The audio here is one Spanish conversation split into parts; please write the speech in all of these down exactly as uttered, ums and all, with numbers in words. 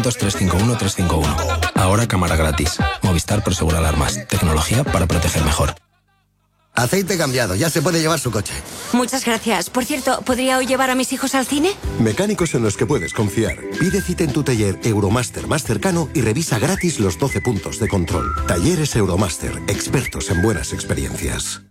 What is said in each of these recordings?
novecientos, trescientos cincuenta y uno, trescientos cincuenta y uno. Ahora cámara gratis. Movistar Prosegur Alarmas. Tecnología para proteger mejor. Aceite cambiado, ya se puede llevar su coche. Muchas gracias. Por cierto, ¿podría hoy llevar a mis hijos al cine? Mecánicos en los que puedes confiar. Pide cita en tu taller Euromaster más cercano y revisa gratis los doce puntos de control. Talleres Euromaster, expertos en buenas experiencias.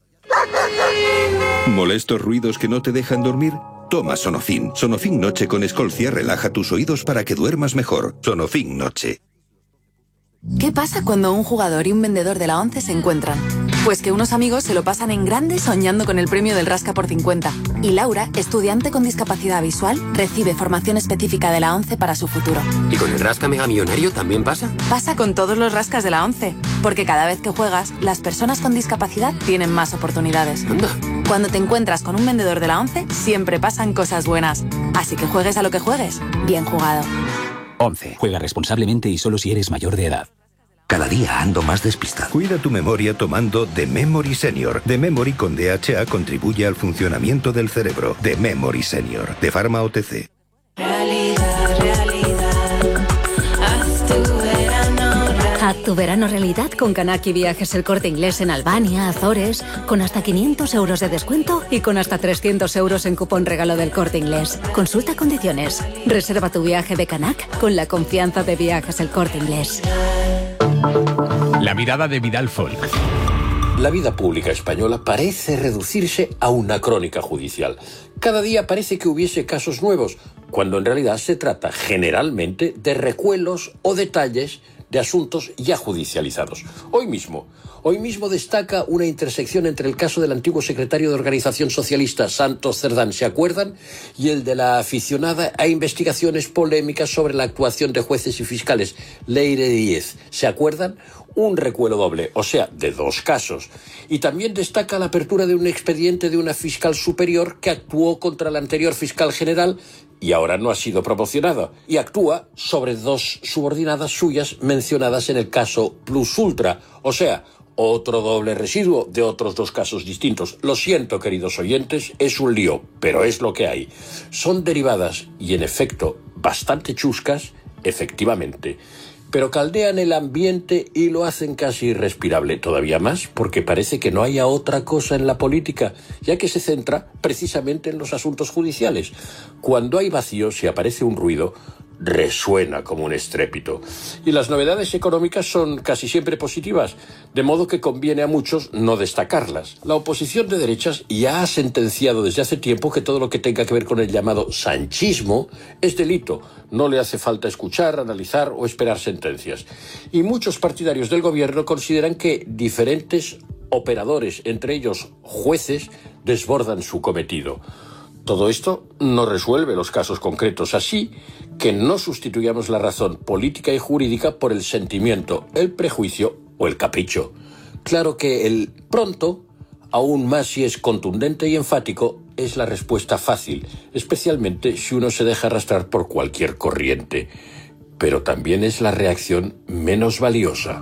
¿Molestos ruidos que no te dejan dormir? Toma Sonofin. Sonofin Noche con Escolcia relaja tus oídos para que duermas mejor. Sonofin Noche. ¿Qué pasa cuando un jugador y un vendedor de la ONCE se encuentran? Pues que unos amigos se lo pasan en grande soñando con el premio del Rasca por cincuenta. Y Laura, estudiante con discapacidad visual, recibe formación específica de la ONCE para su futuro. ¿Y con el Rasca Mega Millonario también pasa? Pasa con todos los rascas de la ONCE. Porque cada vez que juegas, las personas con discapacidad tienen más oportunidades. Anda. Cuando te encuentras con un vendedor de la ONCE, siempre pasan cosas buenas. Así que juegues a lo que juegues, bien jugado. ONCE. Juega responsablemente y solo si eres mayor de edad. Cada día ando más despistado. Cuida tu memoria tomando The Memory Senior. The Memory con D H A contribuye al funcionamiento del cerebro. The Memory Senior, de Pharma O T C. Realidad, realidad. Haz tu verano realidad. Haz tu verano realidad con Canaki Viajes El Corte Inglés en Albania, Azores, con hasta quinientos euros de descuento y con hasta trescientos euros en cupón regalo del Corte Inglés. Consulta condiciones. Reserva tu viaje de Canac con la confianza de Viajes El Corte Inglés. La mirada de Vidal Folk. La vida pública española parece reducirse a una crónica judicial. Cada día parece que hubiese casos nuevos, cuando en realidad se trata generalmente de recuelos o detalles de asuntos ya judicializados. Hoy mismo, hoy mismo destaca una intersección entre el caso del antiguo secretario de Organización Socialista Santos Cerdán, ¿se acuerdan? Y el de la aficionada a investigaciones polémicas sobre la actuación de jueces y fiscales, Leire Díez, ¿se acuerdan? Un recuelo doble, o sea, de dos casos. Y también destaca la apertura de un expediente de una fiscal superior que actuó contra la anterior fiscal general y ahora no ha sido promocionada, y actúa sobre dos subordinadas suyas mencionadas en el caso Plus Ultra, o sea, otro doble residuo de otros dos casos distintos. Lo siento, queridos oyentes, es un lío, pero es lo que hay. Son derivadas y, en efecto, bastante chuscas, efectivamente, pero caldean el ambiente y lo hacen casi irrespirable, todavía más, porque parece que no haya otra cosa en la política, ya que se centra precisamente en los asuntos judiciales. Cuando hay vacío, si aparece un ruido, resuena como un estrépito. Y las novedades económicas son casi siempre positivas, de modo que conviene a muchos no destacarlas. La oposición de derechas ya ha sentenciado desde hace tiempo que todo lo que tenga que ver con el llamado sanchismo es delito. No le hace falta escuchar, analizar o esperar sentencias. Y muchos partidarios del gobierno consideran que diferentes operadores, entre ellos jueces, desbordan su cometido. Todo esto no resuelve los casos concretos, así que no sustituyamos la razón política y jurídica por el sentimiento, el prejuicio o el capricho. Claro que el pronto, aún más si es contundente y enfático, es la respuesta fácil, especialmente si uno se deja arrastrar por cualquier corriente. Pero también es la reacción menos valiosa.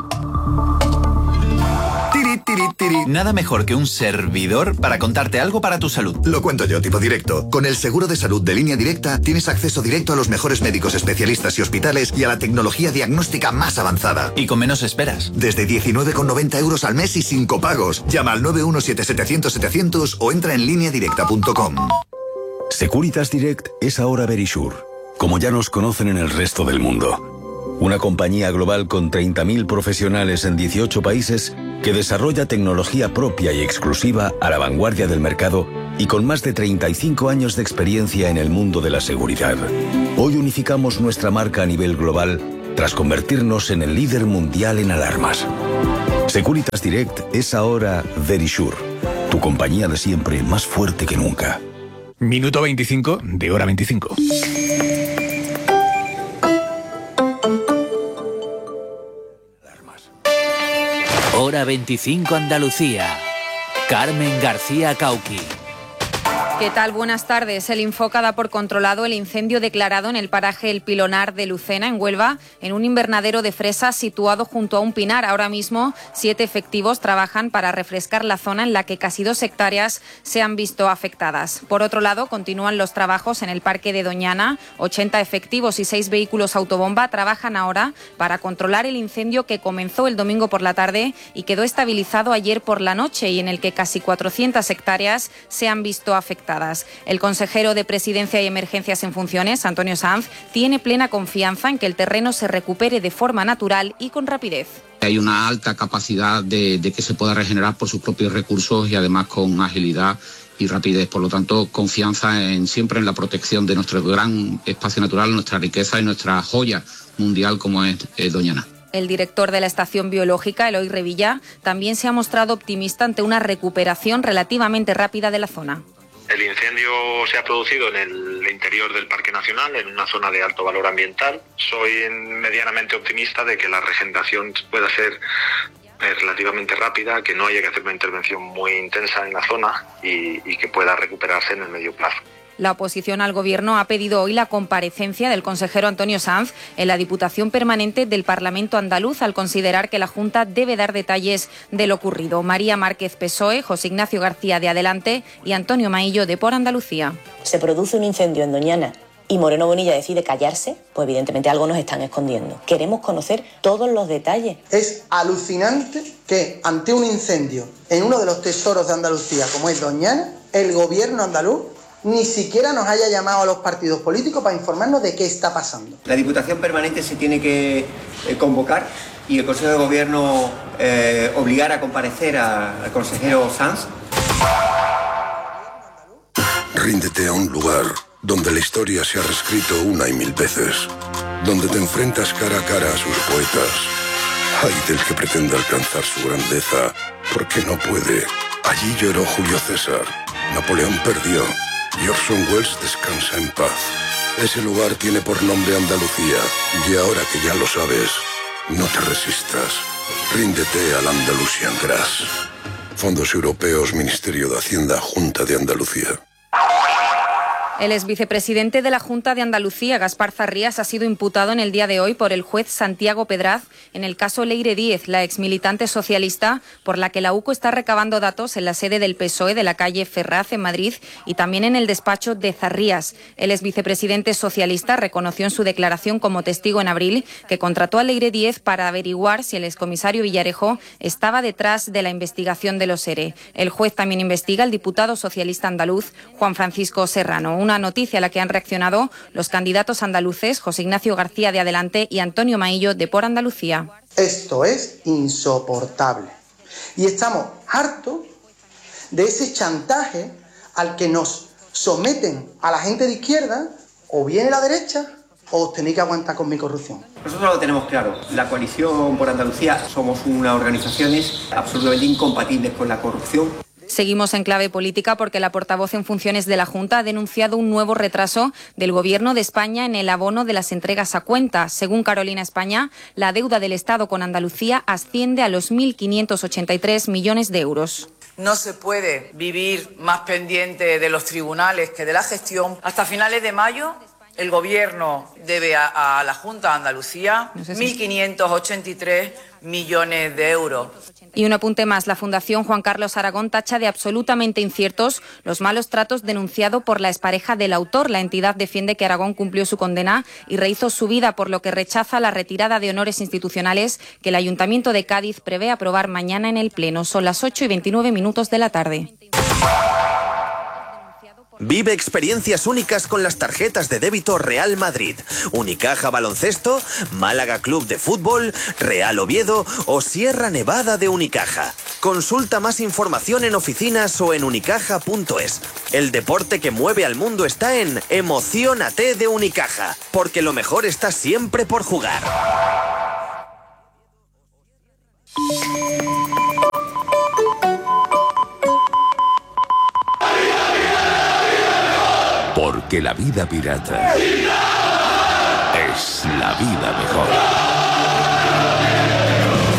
Nada mejor que un servidor para contarte algo para tu salud. Lo cuento yo, tipo directo. Con el seguro de salud de Línea Directa tienes acceso directo a los mejores médicos especialistas y hospitales y a la tecnología diagnóstica más avanzada. Y con menos esperas. Desde diecinueve con noventa euros al mes y sin copagos. Llama al nueve uno siete setecientos setecientos o entra en línea directa punto com. Securitas Direct es ahora Verisure, como ya nos conocen en el resto del mundo. Una compañía global con treinta mil profesionales en dieciocho países que desarrolla tecnología propia y exclusiva a la vanguardia del mercado y con más de treinta y cinco años de experiencia en el mundo de la seguridad. Hoy unificamos nuestra marca a nivel global tras convertirnos en el líder mundial en alarmas. Securitas Direct es ahora Verisure, tu compañía de siempre más fuerte que nunca. Minuto veinticinco de hora veinticinco. Hora veinticinco Andalucía. Carmen García Cauqui. ¿Qué tal? Buenas tardes. El Infoca da por controlado el incendio declarado en el paraje El Pilonar de Lucena, en Huelva, en un invernadero de fresas situado junto a un pinar. Ahora mismo, siete efectivos trabajan para refrescar la zona en la que casi dos hectáreas se han visto afectadas. Por otro lado, continúan los trabajos en el parque de Doñana. ochenta efectivos y seis vehículos autobomba trabajan ahora para controlar el incendio que comenzó el domingo por la tarde y quedó estabilizado ayer por la noche y en el que casi cuatrocientas hectáreas se han visto afectadas. El consejero de Presidencia y Emergencias en funciones, Antonio Sanz, tiene plena confianza en que el terreno se recupere de forma natural y con rapidez. Hay una alta capacidad de, de que se pueda regenerar por sus propios recursos y además con agilidad y rapidez. Por lo tanto, confianza en siempre en la protección de nuestro gran espacio natural, nuestra riqueza y nuestra joya mundial como es eh, Doñana. El director de la estación biológica, Eloy Revilla, también se ha mostrado optimista ante una recuperación relativamente rápida de la zona. El incendio se ha producido en el interior del Parque Nacional, en una zona de alto valor ambiental. Soy medianamente optimista de que la regeneración pueda ser relativamente rápida, que no haya que hacer una intervención muy intensa en la zona y, y que pueda recuperarse en el medio plazo. La oposición al Gobierno ha pedido hoy la comparecencia del consejero Antonio Sanz en la Diputación Permanente del Parlamento andaluz al considerar que la Junta debe dar detalles de lo ocurrido. María Márquez, P S O E, José Ignacio García, de Adelante, y Antonio Maillo, de Por Andalucía. Se produce un incendio en Doñana y Moreno Bonilla decide callarse, pues evidentemente algo nos están escondiendo. Queremos conocer todos los detalles. Es alucinante que ante un incendio en uno de los tesoros de Andalucía, como es Doñana, el Gobierno andaluz ni siquiera nos haya llamado a los partidos políticos para informarnos de qué está pasando. La Diputación Permanente se tiene que eh, convocar y el Consejo de Gobierno eh, obligar a comparecer a, al consejero Sanz. Ríndete a un lugar donde la historia se ha reescrito una y mil veces, donde te enfrentas cara a cara a sus poetas. Ay del que pretenda alcanzar su grandeza, porque no puede. Allí lloró Julio César, Napoleón perdió y Orson Welles descansa en paz. Ese lugar tiene por nombre Andalucía, y ahora que ya lo sabes, no te resistas. Ríndete al Andalusian Grass. Fondos Europeos, Ministerio de Hacienda, Junta de Andalucía. El exvicepresidente de la Junta de Andalucía, Gaspar Zarrías, ha sido imputado en el día de hoy por el juez Santiago Pedraz en el caso Leire Díez, la exmilitante socialista, por la que la U C O está recabando datos en la sede del P S O E de la calle Ferraz, en Madrid, y también en el despacho de Zarrías. El exvicepresidente socialista reconoció en su declaración como testigo en abril que contrató a Leire Díez para averiguar si el excomisario Villarejo estaba detrás de la investigación de los ERE. El juez también investiga al diputado socialista andaluz, Juan Francisco Serrano. Una noticia a la que han reaccionado los candidatos andaluces José Ignacio García, de Adelante, y Antonio Maillo, de Por Andalucía. Esto es insoportable. Y estamos hartos de ese chantaje al que nos someten a la gente de izquierda, o viene la derecha, o os tenéis que aguantar con mi corrupción. Nosotros lo tenemos claro. La coalición Por Andalucía somos unas organizaciones absolutamente incompatibles con la corrupción. Seguimos en clave política porque la portavoz en funciones de la Junta ha denunciado un nuevo retraso del Gobierno de España en el abono de las entregas a cuenta. Según Carolina España, la deuda del Estado con Andalucía asciende a los mil quinientos ochenta y tres millones de euros. No se puede vivir más pendiente de los tribunales que de la gestión. Hasta finales de mayo, el Gobierno debe a, a la Junta de Andalucía no sé si... mil quinientos ochenta y tres millones de euros. Y un apunte más, la Fundación Juan Carlos Aragón tacha de absolutamente inciertos los malos tratos denunciados por la expareja del autor. La entidad defiende que Aragón cumplió su condena y rehizó su vida, por lo que rechaza la retirada de honores institucionales que el Ayuntamiento de Cádiz prevé aprobar mañana en el Pleno. Son las ocho y veintinueve minutos de la tarde. Vive experiencias únicas con las tarjetas de débito Real Madrid, Unicaja Baloncesto, Málaga Club de Fútbol, Real Oviedo o Sierra Nevada de Unicaja. Consulta más información en oficinas o en unicaja punto es. El deporte que mueve al mundo está en Emociónate de Unicaja, porque lo mejor está siempre por jugar. Porque la vida pirata es la vida mejor.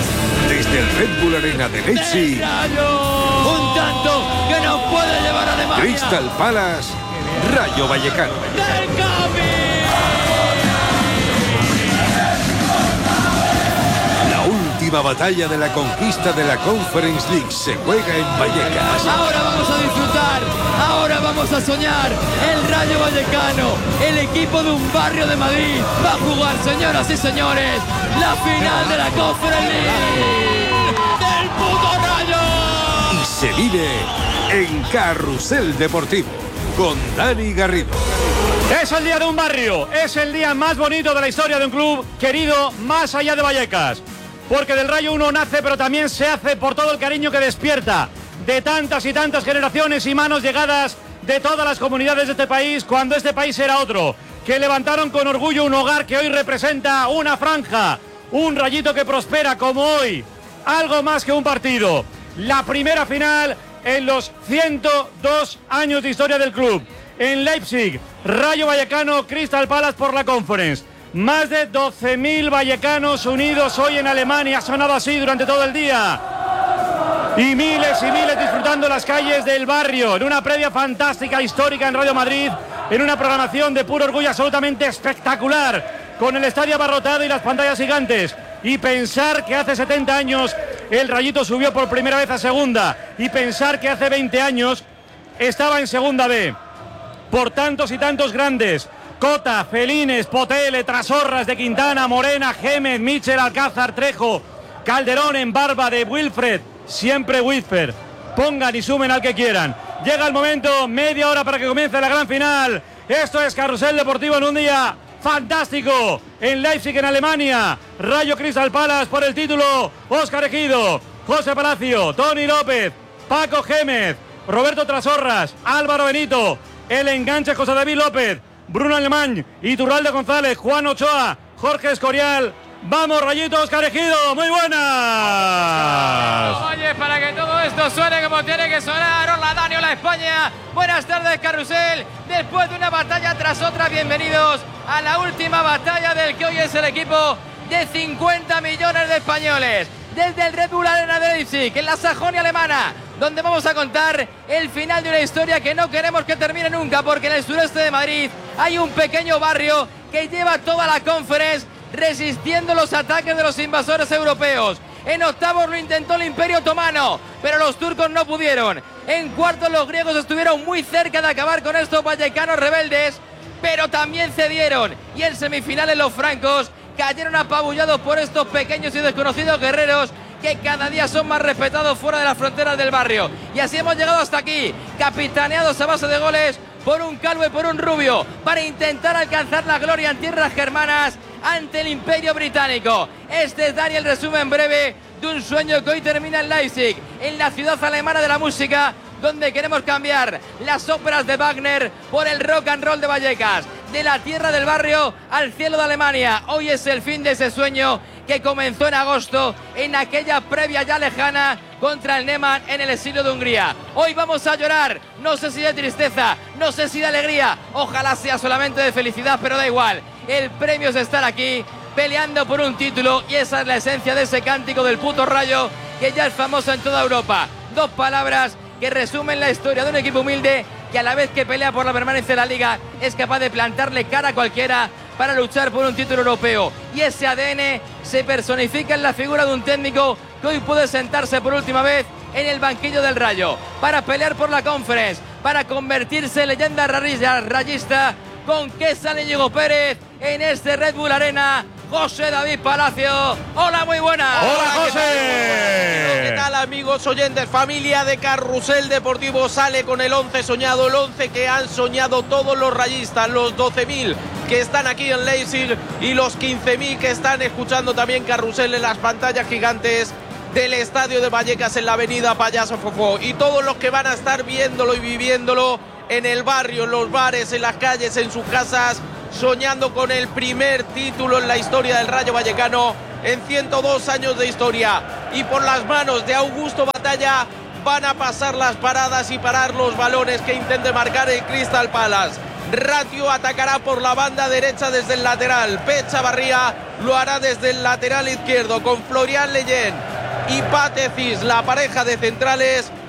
Desde el Red Bull Arena de Leipzig, un tanto que nos puede llevar a Crystal Palace, Rayo Vallecano. La última batalla de la conquista de la Conference League se juega en Vallecas. Ahora vamos a disfrutar, ahora vamos a soñar. El Rayo Vallecano, el equipo de un barrio de Madrid, va a jugar, señoras y señores, la final de la Conference League del puto Rayo. Y se vive en Carrusel Deportivo con Dani Garrido. Es el día de un barrio, es el día más bonito de la historia de un club querido más allá de Vallecas. Porque del Rayo uno nace, pero también se hace por todo el cariño que despierta de tantas y tantas generaciones y manos llegadas de todas las comunidades de este país cuando este país era otro, que levantaron con orgullo un hogar que hoy representa una franja, un Rayito que prospera como hoy, algo más que un partido. La primera final en los ciento dos años de historia del club. En Leipzig, Rayo Vallecano, Crystal Palace por la Conference. Más de doce mil vallecanos unidos hoy en Alemania. Ha sonado así durante todo el día. Y miles y miles disfrutando las calles del barrio. En una previa fantástica, histórica en Radio Madrid. En una programación de puro orgullo absolutamente espectacular. Con el estadio abarrotado y las pantallas gigantes. Y pensar que hace setenta años el Rayito subió por primera vez a segunda. Y pensar que hace veinte años estaba en segunda B. Por tantos y tantos grandes. Cota, Felines, Potele, Trasorras de Quintana, Morena, Gémez, Michel, Alcázar, Trejo, Calderón en barba de Wilfred, siempre Wilfred. Pongan y sumen al que quieran. Llega el momento, media hora para que comience la gran final. Esto es Carrusel Deportivo en un día fantástico. En Leipzig, en Alemania. Rayo Crystal Palace por el título. Óscar Ejido, José Palacio, Tony López, Paco Gémez, Roberto Trasorras, Álvaro Benito, el enganche José David López, Bruno Alemán, Iturralde González, Juan Ochoa, Jorge Escorial. Vamos, Rayito, Óscar Ejido, muy buenas. Oye, para que todo esto suene como tiene que sonar. Hola, Dani, hola, España. Buenas tardes, Carrusel. Después de una batalla tras otra, bienvenidos a la última batalla del que hoy es el equipo de cincuenta millones de españoles. Desde el Red Bull Arena de Leipzig, en la Sajonia alemana, donde vamos a contar el final de una historia que no queremos que termine nunca, porque en el sureste de Madrid hay un pequeño barrio que lleva toda la Conference resistiendo los ataques de los invasores europeos. En octavos lo intentó el Imperio Otomano, pero los turcos no pudieron. En cuartos los griegos estuvieron muy cerca de acabar con estos vallecanos rebeldes, pero también cedieron. Y en semifinales los francos cayeron apabullados por estos pequeños y desconocidos guerreros que cada día son más respetados fuera de las fronteras del barrio. Y así hemos llegado hasta aquí, capitaneados a base de goles por un calvo y por un rubio, para intentar alcanzar la gloria en tierras germanas ante el Imperio Británico. Este es, Dani, el resumen breve de un sueño que hoy termina en Leipzig, en la ciudad alemana de la música, donde queremos cambiar las óperas de Wagner por el rock and roll de Vallecas, de la tierra del barrio al cielo de Alemania. Hoy es el fin de ese sueño que comenzó en agosto, en aquella previa ya lejana contra el Neman en el exilio de Hungría. Hoy vamos a llorar, no sé si de tristeza, no sé si de alegría, ojalá sea solamente de felicidad, pero da igual. El premio es estar aquí peleando por un título, y esa es la esencia de ese cántico del puto Rayo, que ya es famoso en toda Europa. Dos palabras que resumen la historia de un equipo humilde que, a la vez que pelea por la permanencia de la Liga, es capaz de plantarle cara a cualquiera para luchar por un título europeo. Y ese A D N se personifica en la figura de un técnico que hoy puede sentarse por última vez en el banquillo del Rayo para pelear por la Conference, para convertirse en leyenda rayista. Con qué sale Íñigo Pérez en este Red Bull Arena, José David Palacio. Hola, muy buenas. Hola, José. ¿Qué tal, amigos oyentes? Familia de Carrusel Deportivo sale con el once soñado, el once que han soñado todos los rayistas, los doce mil que están aquí en Leipzig y los quince mil que están escuchando también Carrusel en las pantallas gigantes del estadio de Vallecas en la avenida Payaso Fofó, y todos los que van a estar viéndolo y viviéndolo en el barrio, en los bares, en las calles, en sus casas, soñando con el primer título en la historia del Rayo Vallecano en ciento dos años de historia. Y por las manos de Augusto Batalla van a pasar las paradas y parar los balones que intente marcar el Crystal Palace. Ratio atacará por la banda derecha desde el lateral. Pep Chavarría lo hará desde el lateral izquierdo con Florian Leyen y Patecis, la pareja de centrales.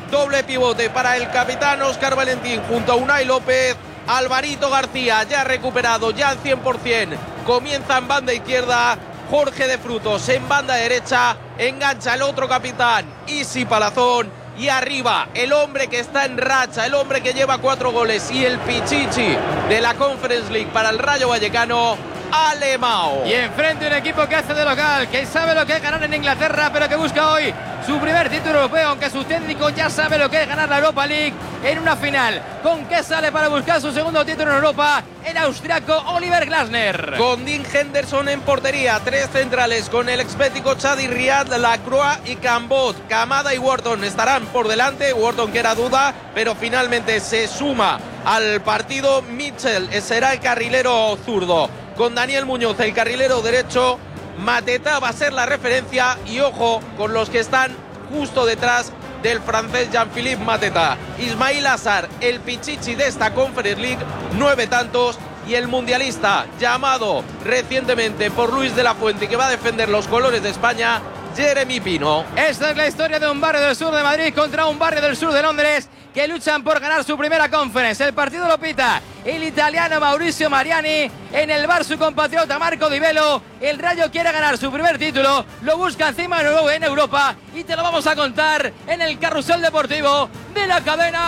Doble pivote para el capitán Óscar Valentín junto a Unai López. Alvarito García ya recuperado, ya al cien por cien. Comienza en banda izquierda Jorge de Frutos, en banda derecha engancha el otro capitán Isi Palazón. Y arriba, el hombre que está en racha, el hombre que lleva cuatro goles y el pichichi de la Conference League para el Rayo Vallecano, Alemão. Y enfrente un equipo que hace de local, que sabe lo que es ganar en Inglaterra, pero que busca hoy su primer título europeo, aunque su técnico ya sabe lo que es ganar la Europa League en una final. ¿Con qué sale para buscar su segundo título en Europa? El austriaco Oliver Glasner. Con Dean Henderson en portería, tres centrales con el expético Chadi Riad, Lacroix y Cambot. Kamada y Wharton estarán por delante. Wharton que era duda, pero finalmente se suma al partido. Mitchell será el carrilero zurdo, con Daniel Muñoz el carrilero derecho. Mateta va a ser la referencia y ojo con los que están justo detrás del francés Jean-Philippe Mateta. Ismail Assar, el pichichi de esta Conference League, nueve tantos, y el mundialista llamado recientemente por Luis de la Fuente y que va a defender los colores de España, Jeremy Pino. Esta es la historia de un barrio del sur de Madrid contra un barrio del sur de Londres que luchan por ganar su primera Conference. El partido lo pita el italiano Mauricio Mariani, en el bar su compatriota Marco Di Velo. El Rayo quiere ganar su primer título, lo busca encima de nuevo en Europa y te lo vamos a contar en el Carrusel Deportivo de la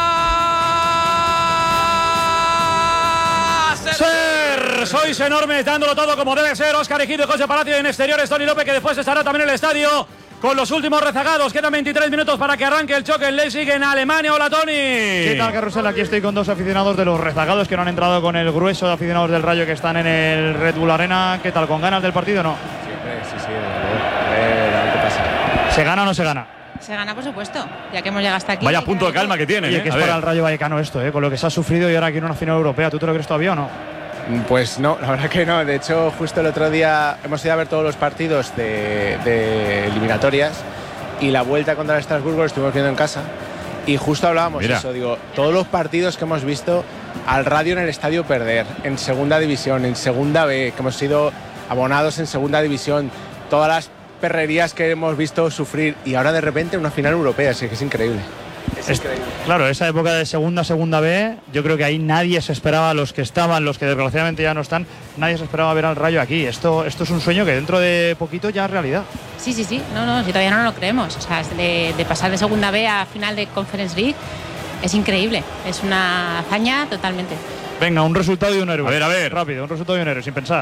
cadena Ser. Sois enormes, dándolo todo como debe ser. Óscar Ejido y José Palacio en exteriores. Toni López, que después estará también en el estadio con los últimos rezagados. Quedan veintitrés minutos para que arranque el choque en Leipzig, en Alemania. Hola, Toni. ¿Qué tal, Carrusel? Aquí estoy con dos aficionados de los rezagados que no han entrado con el grueso de aficionados del Rayo que están en el Red Bull Arena. ¿Qué tal? ¿Con ganas del partido o no? Siempre, sí, sí. A ver, a ver qué pasa. ¿Se gana o no se gana? Se gana, por supuesto, ya que hemos llegado hasta aquí. Vaya punto de calma que tiene. Y ¿eh? que es para el Rayo Vallecano esto, ¿eh? Con lo que se ha sufrido y ahora aquí en una final europea. ¿Tú te lo crees todavía o no? Pues no, la verdad que no. De hecho, justo el otro día hemos ido a ver todos los partidos de, de eliminatorias y la vuelta contra el Estrasburgo lo estuvimos viendo en casa y justo hablábamos Mira. eso. Digo, todos los partidos que hemos visto al Rayo en el estadio perder, en segunda división, en segunda B, que hemos sido abonados en segunda división, todas las perrerías que hemos visto sufrir y ahora de repente una final europea, así que es increíble. Es Es- increíble. Claro, esa época de segunda, segunda B, yo creo que ahí nadie se esperaba, los que estaban, los que desgraciadamente ya no están, nadie se esperaba ver al Rayo aquí. Esto, esto es un sueño que dentro de poquito ya es realidad. Sí, sí, sí. No, no, si todavía no lo creemos. O sea, de, de pasar de segunda B a final de Conference League es increíble. Es una hazaña totalmente. Venga, un resultado y un héroe. A ver, a ver. Rápido, un resultado y un héroe, sin pensar.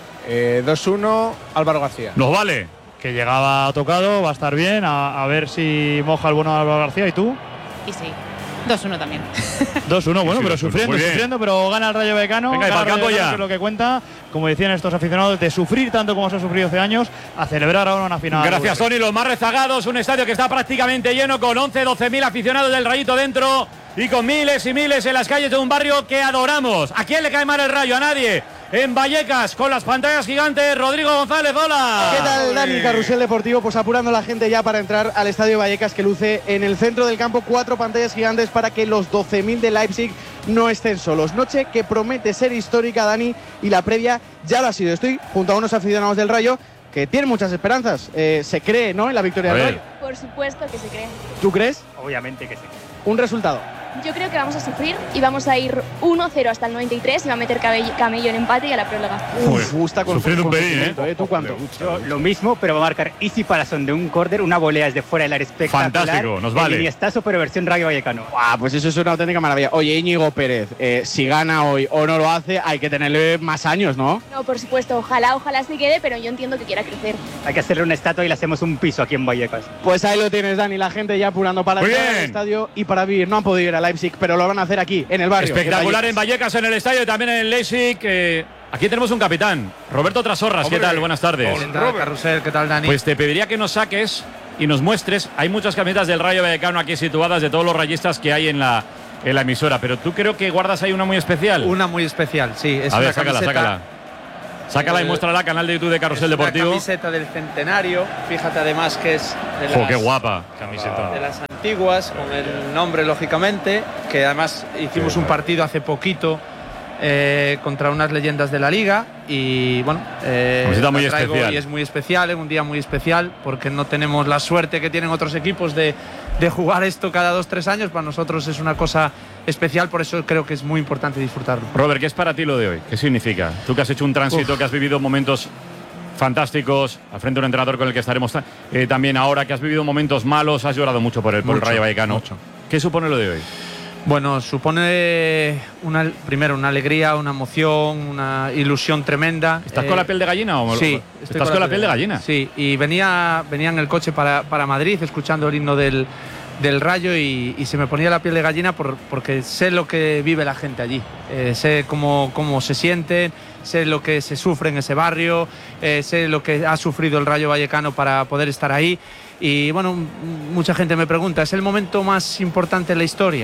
Eh, dos uno, Álvaro García. Nos vale. Que llegaba tocado, va a estar bien, a, a ver si moja el bueno de Álvaro García. ¿Y tú? Y sí, dos uno también. dos uno, bueno, Sí, pero dos uno, sufriendo, muy bien. sufriendo, pero gana el Rayo Vallecano. Venga, y gana pa'l el Rayo campo Vallecano, ya. que es lo que cuenta, como decían estos aficionados, de sufrir tanto como se ha sufrido hace años, a celebrar ahora una final. Gracias, Toni. Los más rezagados, un estadio que está prácticamente lleno con once, doce mil aficionados del Rayito dentro y con miles y miles en las calles de un barrio que adoramos. ¿A quién le cae mal el Rayo? A nadie. En Vallecas, con las pantallas gigantes, Rodrigo González, hola. ¿Qué tal, Dani? Carrusel Deportivo, pues apurando la gente ya para entrar al Estadio Vallecas, que luce en el centro del campo cuatro pantallas gigantes para que los doce mil de Leipzig no estén solos. Noche que promete ser histórica, Dani, y la previa ya lo ha sido. Estoy junto a unos aficionados del Rayo que tienen muchas esperanzas. Eh, se cree, ¿no?, en la victoria A del ver. Rayo. Por supuesto que se cree. ¿Tú crees? Obviamente que sí. Un resultado. Yo creo que vamos a sufrir y vamos a ir uno cero hasta el noventa y tres y va a meter cabello- Camello en empate y a la prórroga. Uf, gusta con sufriendo un con pelín, sufrimiento, ¿eh? ¿Tú cuánto? Yo lo mismo, pero va a marcar Isi Palazón de un córner, una volea desde fuera del área espectacular. Fantástico, nos vale. El Iniestazo, pero versión Rayo Vallecano. Ah, pues eso es una auténtica maravilla. Oye, Íñigo Pérez, eh, si gana hoy o no lo hace, hay que tenerle más años, ¿no? No, por supuesto, ojalá, ojalá se quede, pero yo entiendo que quiera crecer. Hay que hacerle una estatua y le hacemos un piso aquí en Vallecas. Pues ahí lo tienes, Dani, la gente ya apurando para Muy entrar al bien. estadio y para vivir. No han podido ir a Leipzig, pero lo van a hacer aquí, en el barrio. Espectacular en Vallecas, en el estadio y también en el Leipzig. eh, aquí tenemos un capitán, Roberto Trasorras. ¿Qué Hombre. tal? Buenas tardes. ¿Qué tal, Carrusel? ¿Qué tal, Dani? Pues te pediría que nos saques y nos muestres. Hay muchas camisetas del Rayo Vallecano aquí situadas de todos los rayistas que hay en la, en la emisora, pero tú creo que guardas ahí una muy especial. Una muy especial, sí. Es A ver, una sácala, camiseta, sácala. Sácala y Eh, muéstrala, canal de YouTube de Carrusel es Deportivo. Una camiseta del centenario. Fíjate además que es de Jo, las, qué guapa camiseta. de las antiguas, con el nombre lógicamente, que además hicimos un partido hace poquito eh, contra unas leyendas de la liga y bueno, eh, Camiseta muy la traigo especial. y es muy especial, es un día muy especial porque no tenemos la suerte que tienen otros equipos de, de jugar esto cada dos, tres años, para nosotros es una cosa especial, por eso creo que es muy importante disfrutarlo. Robert, ¿qué es para ti lo de hoy? ¿Qué significa? Tú que has hecho un tránsito, Uf. que has vivido momentos fantásticos, al frente de un entrenador con el que estaremos eh, también ahora, que has vivido momentos malos, has llorado mucho por el, por mucho, el Rayo Vallecano. Mucho. ¿Qué supone lo de hoy? Bueno, supone una, primero una alegría, una emoción, una ilusión tremenda. ¿Estás eh, con la piel de gallina? O sí. ¿Estás con la, con la piel de gallina? Sí, y venía, venía en el coche para, para Madrid escuchando el himno del, del Rayo y, y se me ponía la piel de gallina por, porque sé lo que vive la gente allí. Eh, sé cómo, cómo se sienten, sé lo que se sufre en ese barrio, eh, sé lo que ha sufrido el Rayo Vallecano para poder estar ahí. Y bueno, mucha gente me pregunta, ¿es el momento más importante en la historia?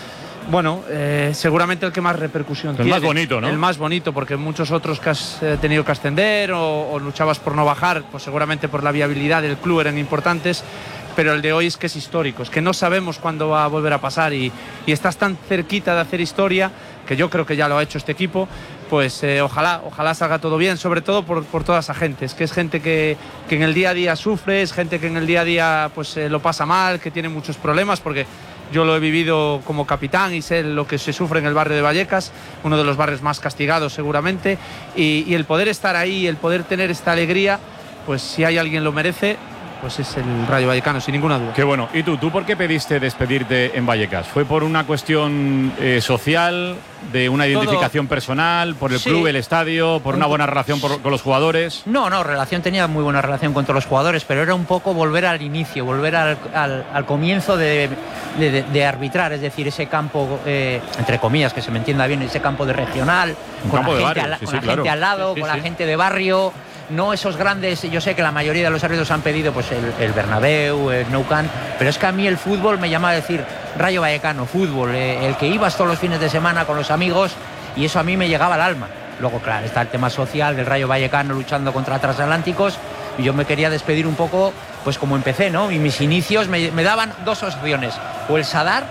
Bueno, eh, seguramente el que más repercusión el tiene. El más bonito, ¿no? El más bonito, porque muchos otros que has eh, tenido que ascender o, o luchabas por no bajar, pues seguramente por la viabilidad del club eran importantes, pero el de hoy es que es histórico, es que no sabemos cuándo va a volver a pasar y, y estás tan cerquita de hacer historia, que yo creo que ya lo ha hecho este equipo, pues eh, ojalá, ojalá salga todo bien, sobre todo por, por toda esa gente, es que es gente que, que en el día a día sufre, es gente que en el día a día pues eh, lo pasa mal, que tiene muchos problemas, porque yo lo he vivido como capitán y sé lo que se sufre en el barrio de Vallecas, uno de los barrios más castigados seguramente, y, y el poder estar ahí, el poder tener esta alegría, pues si hay alguien lo merece, pues es el Rayo Vallecano, sin ninguna duda. Qué bueno. ¿Y tú? ¿Tú por qué pediste despedirte en Vallecas? ¿Fue por una cuestión eh, social, de una identificación Todo. personal, por el sí. club, el estadio, por un una buena relación por, con los jugadores? No, no, relación tenía muy buena relación con todos los jugadores, pero era un poco volver al inicio, volver al, al, al comienzo de, de, de, de arbitrar, es decir, ese campo, eh, entre comillas, que se me entienda bien, ese campo de regional, un con campo la, de gente, barrio, al, sí, con sí, la claro. gente al lado, sí, con sí. la gente de barrio. No esos grandes, yo sé que la mayoría de los árbitros han pedido pues el, el Bernabéu, el Nou Camp, pero es que a mí el fútbol me llama a decir Rayo Vallecano, fútbol, eh, el que ibas todos los fines de semana con los amigos y eso a mí me llegaba al alma. Luego, claro, está el tema social del Rayo Vallecano luchando contra transatlánticos y yo me quería despedir un poco pues como empecé, ¿no? Y mis inicios me, me daban dos opciones, o el Sadar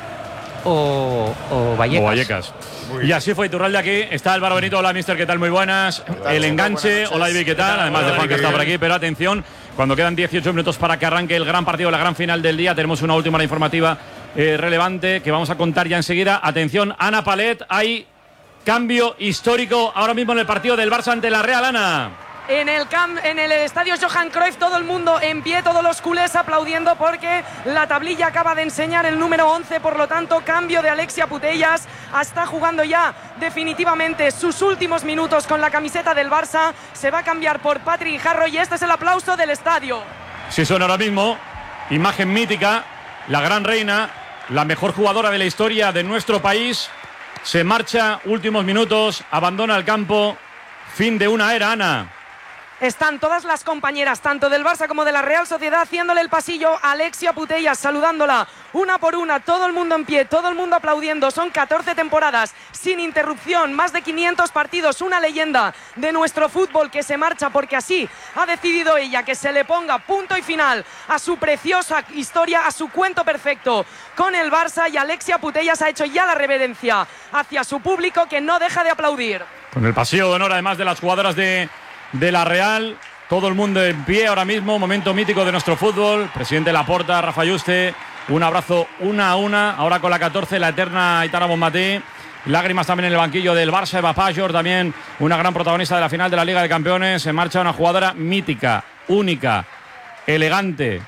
o, o Vallecas. O Vallecas. Y así fue Iturralde aquí. Está Álvaro Benito. Hola, mister, ¿qué tal? Muy buenas. El enganche. Hola, David, ¿qué tal? Además de Juan, que está por aquí. Pero atención, cuando quedan dieciocho minutos para que arranque el gran partido, la gran final del día, tenemos una última hora informativa eh, relevante que vamos a contar ya enseguida. Atención, Ana Palet. Hay cambio histórico ahora mismo en el partido del Barça ante la Real, Ana. En el, camp, en el estadio Johan Cruyff, todo el mundo en pie, todos los culés aplaudiendo porque la tablilla acaba de enseñar el número once, por lo tanto cambio de Alexia Putellas, está jugando ya definitivamente sus últimos minutos con la camiseta del Barça, se va a cambiar por Patrick Jarro y este es el aplauso del estadio. Sí, son ahora mismo, imagen mítica, la gran reina, la mejor jugadora de la historia de nuestro país, se marcha, últimos minutos, abandona el campo, fin de una era, Ana. Están todas las compañeras, tanto del Barça como de la Real Sociedad, haciéndole el pasillo a Alexia Putellas, saludándola una por una, todo el mundo en pie, todo el mundo aplaudiendo. Son catorce temporadas sin interrupción, más de quinientos partidos, una leyenda de nuestro fútbol que se marcha porque así ha decidido ella, que se le ponga punto y final a su preciosa historia, a su cuento perfecto con el Barça, y Alexia Putellas ha hecho ya la reverencia hacia su público que no deja de aplaudir. Con el pasillo de honor además de las jugadoras de... de la Real, todo el mundo en pie ahora mismo, momento mítico de nuestro fútbol. Presidente Laporta, Rafa Yuste, un abrazo una a una, ahora con la catorce, la eterna Aitana Bonmatí. Lágrimas también en el banquillo del Barça, Eva Pajor, también una gran protagonista de la final de la Liga de Campeones. Se marcha una jugadora mítica, única, elegante,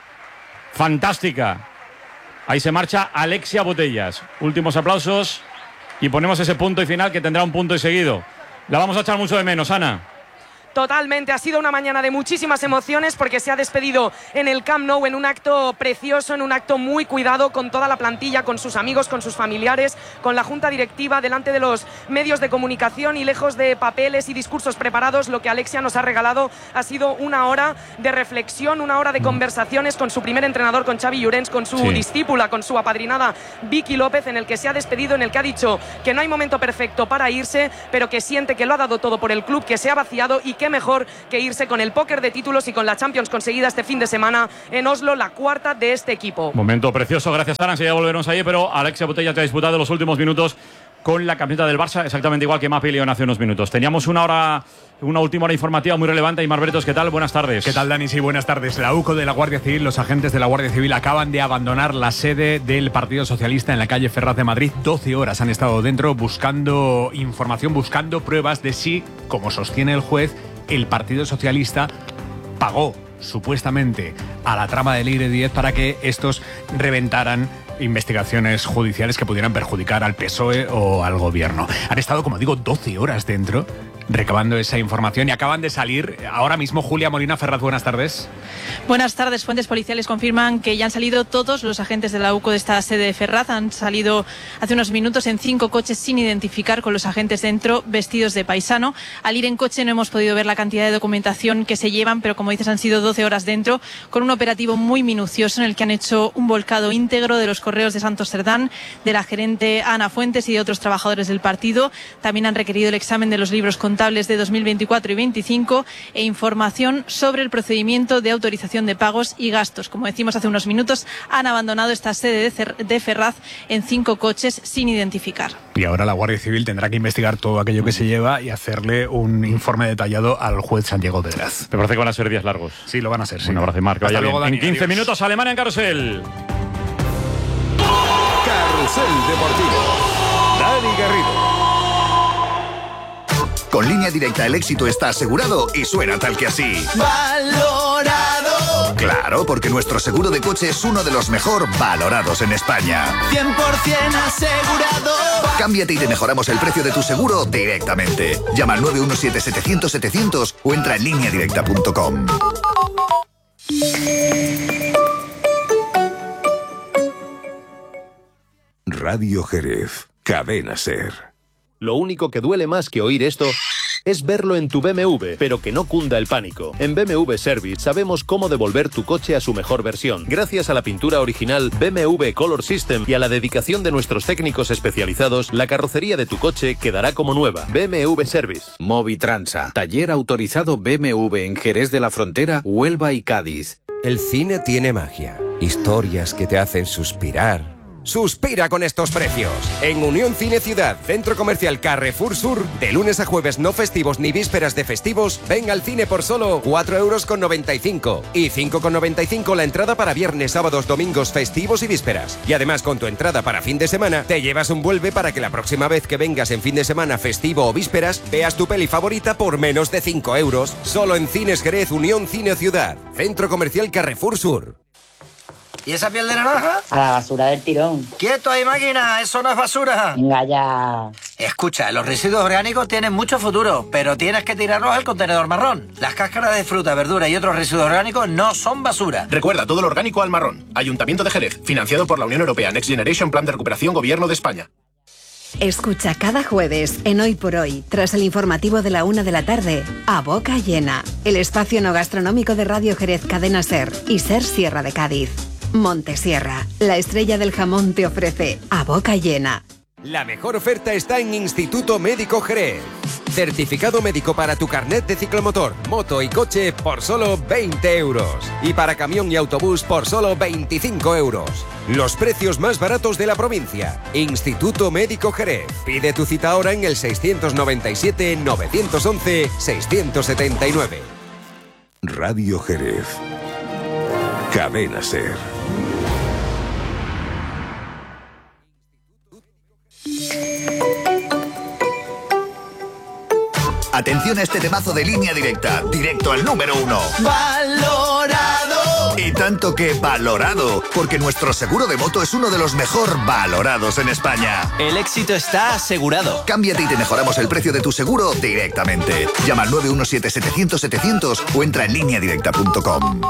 fantástica. Ahí se marcha Alexia Putellas. Últimos aplausos y ponemos ese punto y final que tendrá un punto y seguido. La vamos a echar mucho de menos, Ana. Totalmente, ha sido una mañana de muchísimas emociones porque se ha despedido en el Camp Nou en un acto precioso, en un acto muy cuidado, con toda la plantilla, con sus amigos, con sus familiares, con la junta directiva, delante de los medios de comunicación y lejos de papeles y discursos preparados. Lo que Alexia nos ha regalado ha sido una hora de reflexión, una hora de conversaciones con su primer entrenador, con Xavi Llorens, con su sí. discípula, con su apadrinada Vicky López, en el que se ha despedido, en el que ha dicho que no hay momento perfecto para irse, pero que siente que lo ha dado todo por el club, que se ha vaciado y qué mejor que irse con el póker de títulos y con la Champions conseguida este fin de semana en Oslo, la cuarta de este equipo. Momento precioso, gracias Ana, enseguida volveremos ahí, pero Alexia Putellas te ha disputado los últimos minutos con la camiseta del Barça, exactamente igual que Mapi León hace unos minutos. Teníamos una hora, una última hora informativa muy relevante. Aimar Bretos, ¿qué tal? Buenas tardes. ¿Qué tal, Dani? Sí, buenas tardes. La U C O de la Guardia Civil, los agentes de la Guardia Civil acaban de abandonar la sede del Partido Socialista en la calle Ferraz de Madrid. doce horas han estado dentro buscando información, buscando pruebas de si, como sostiene el juez, el Partido Socialista pagó supuestamente a la trama de Leire Díez para que estos reventaran investigaciones judiciales que pudieran perjudicar al P S O E o al gobierno. Han estado, como digo, doce horas dentro recabando esa información y acaban de salir ahora mismo. Julia Molina Ferraz, buenas tardes. Buenas tardes. Fuentes policiales confirman que ya han salido todos los agentes de la U C O de esta sede de Ferraz. Han salido hace unos minutos en cinco coches sin identificar, con los agentes dentro vestidos de paisano. Al ir en coche no hemos podido ver la cantidad de documentación que se llevan, pero como dices, han sido doce horas dentro, con un operativo muy minucioso en el que han hecho un volcado íntegro de los correos de Santos Cerdán, de la gerente Ana Fuentes y de otros trabajadores del partido. También han requerido el examen de los libros contables de dos mil veinticuatro y veinticinco e información sobre el procedimiento de autorización de pagos y gastos. Como decimos hace unos minutos, han abandonado esta sede de, de Ferraz en cinco coches sin identificar. Y ahora la Guardia Civil tendrá que investigar todo aquello que se lleva y hacerle un informe detallado al juez Santiago Pedraz. Me parece que van a ser días largos. Sí, lo van a ser, sí. Un abrazo, Marc. Hasta luego, Dani. En quince Adiós. minutos, Alemania en Carrusel. Carrusel Deportivo. Dani Garrido. Con Línea Directa el éxito está asegurado y suena tal que así. ¡Valorado! Claro, porque nuestro seguro de coche es uno de los mejor valorados en España. cien por ciento asegurado. Cámbiate y te mejoramos el precio de tu seguro directamente. Llama al nueve uno siete, setecientos, setecientos o entra en línea directa punto com. Radio Jerez, Cadena Ser. Lo único que duele más que oír esto es verlo en tu B M W, pero que no cunda el pánico. En B M W Service sabemos cómo devolver tu coche a su mejor versión. Gracias a la pintura original B M W Color System y a la dedicación de nuestros técnicos especializados, la carrocería de tu coche quedará como nueva. B M W Service. Movitransa, taller autorizado B M W en Jerez de la Frontera, Huelva y Cádiz. El cine tiene magia, historias que te hacen suspirar. Suspira con estos precios. En Unión Cine Ciudad, Centro Comercial Carrefour Sur, de lunes a jueves no festivos ni vísperas de festivos, ven al cine por solo cuatro euros con noventa y cinco y cinco con noventa y cinco la entrada para viernes, sábados, domingos, festivos y vísperas. Y además con tu entrada para fin de semana, te llevas un vuelve para que la próxima vez que vengas en fin de semana, festivo o vísperas, veas tu peli favorita por menos de cinco euros. Solo en Cines Jerez, Unión Cine Ciudad, Centro Comercial Carrefour Sur. ¿Y esa piel de naranja? A la basura del tirón. ¡Quieto ahí, máquina! ¡Eso no es basura! Venga ya. Escucha, los residuos orgánicos tienen mucho futuro, pero tienes que tirarlos al contenedor marrón. Las cáscaras de fruta, verdura y otros residuos orgánicos no son basura. Recuerda, todo lo orgánico al marrón. Ayuntamiento de Jerez, financiado por la Unión Europea, Next Generation Plan de Recuperación, Gobierno de España. Escucha cada jueves en Hoy por Hoy, tras el informativo de la una de la tarde, A Boca Llena, el espacio no gastronómico de Radio Jerez, Cadena Ser y Ser Sierra de Cádiz. Montesierra, la estrella del jamón, te ofrece A Boca Llena. La mejor oferta está en Instituto Médico Jerez. Certificado médico para tu carnet de ciclomotor, moto y coche por solo veinte euros. Y para camión y autobús por solo veinticinco euros. Los precios más baratos de la provincia. Instituto Médico Jerez. Pide tu cita ahora en el seiscientos noventa y siete, novecientos once, seiscientos setenta y nueve. Radio Jerez. Cadena Ser. Atención a este temazo de Línea Directa, directo al número uno. ¡Valorado! Y tanto que valorado, porque nuestro seguro de moto es uno de los mejor valorados en España. El éxito está asegurado. Cámbiate y te mejoramos el precio de tu seguro directamente. Llama al nueve uno siete, setecientos, setecientos o entra en línea directa punto com.